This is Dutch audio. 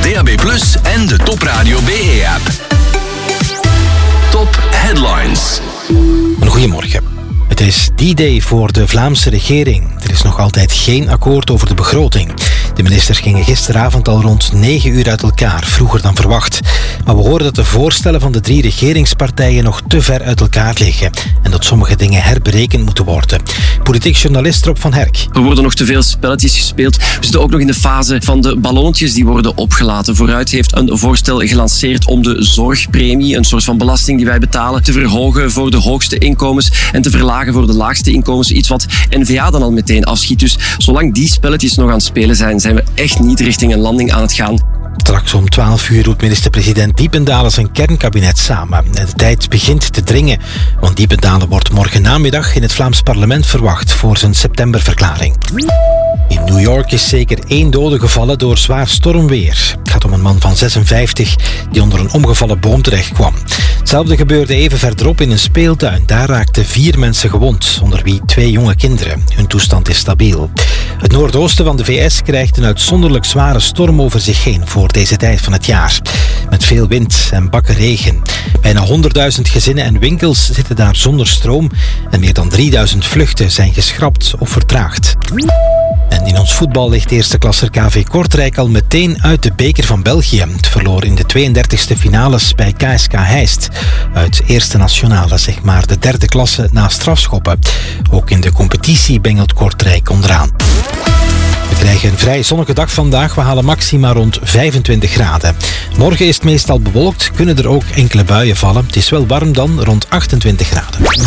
DAB+ en de Top Radio BE-app. Top Headlines. Goedemorgen. Het is D-Day voor de Vlaamse regering. Er is nog altijd geen akkoord over de begroting. De ministers gingen gisteravond al rond 9 uur uit elkaar, vroeger dan verwacht. Maar we horen dat de voorstellen van de 3 regeringspartijen nog te ver uit elkaar liggen en dat sommige dingen herberekend moeten worden. Politiek journalist Rob van Herk. Er worden nog te veel spelletjes gespeeld. We zitten ook nog in de fase van de ballonnetjes die worden opgelaten. Vooruit heeft een voorstel gelanceerd om de zorgpremie, een soort van belasting die wij betalen, te verhogen voor de hoogste inkomens en te verlagen voor de laagste inkomens. Iets wat N-VA dan al meteen afschiet. Dus zolang die spelletjes nog aan het spelen zijn, zijn we echt niet richting een landing aan het gaan. Straks om 12 uur roept minister-president Diependalen zijn kernkabinet samen. En de tijd begint te dringen, want Diependalen wordt morgen namiddag in het Vlaams parlement verwacht voor zijn septemberverklaring. In New York is zeker 1 dode gevallen door zwaar stormweer. Het gaat om een man van 56 die onder een omgevallen boom terecht kwam. Hetzelfde gebeurde even verderop in een speeltuin. Daar raakten 4 mensen gewond, onder wie 2 jonge kinderen. Hun toestand is stabiel. Het noordoosten van de VS krijgt een uitzonderlijk zware storm over zich heen voor deze tijd van het jaar. Met veel wind en bakken regen. Bijna 100.000 gezinnen en winkels zitten daar zonder stroom en meer dan 3.000 vluchten zijn geschrapt of vertraagd. En in ons voetbal ligt eerste klasser KV Kortrijk al meteen uit de beker van België. Het verloor in de 32e finales bij KSK Heist. Uit eerste nationale, zeg maar de 3e klasse na strafschoppen. Ook in de competitie bengelt Kortrijk onderaan. We krijgen een vrij zonnige dag vandaag. We halen maxima rond 25 graden. Morgen is het meestal bewolkt, kunnen er ook enkele buien vallen. Het is wel warm dan, rond 28 graden.